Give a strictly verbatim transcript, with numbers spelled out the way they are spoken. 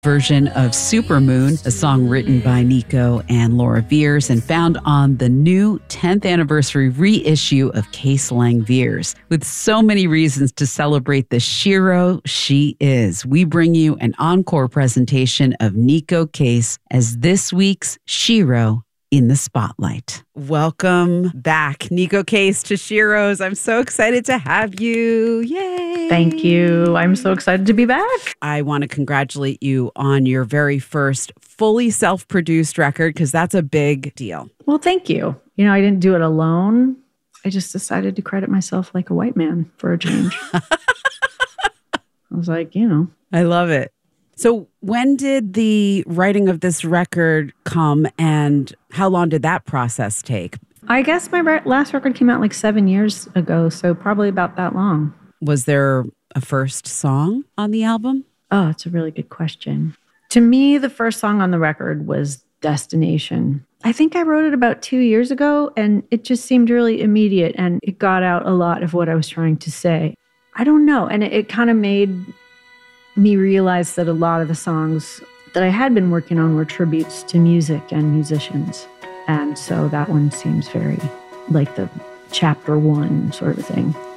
version of Supermoon, a song written by Nico and Laura Veirs and found on the new tenth anniversary reissue of Case Lang Veirs. With so many reasons to celebrate the shero she is, we bring you an encore presentation of Neko Case as this week's shero in the spotlight. Welcome back, Neko Case, to Sheroes. I'm so excited to have you. Yay! Thank you. I'm so excited to be back. I want to congratulate you on your very first fully self-produced record, because that's a big deal. Well, thank you. You know, I didn't do it alone. I just decided to credit myself like a white man for a change. I was like, you know. I love it. So when did the writing of this record come, and how long did that process take? I guess my re- last record came out like seven years ago, so probably about that long. Was there a first song on the album? Oh, it's a really good question. To me, the first song on the record was Destination. I think I wrote it about two years ago, and it just seemed really immediate, and it got out a lot of what I was trying to say. I don't know, and it, it kind of made me realize that a lot of the songs that I had been working on were tributes to music and musicians. And so that one seems very like the chapter one sort of thing.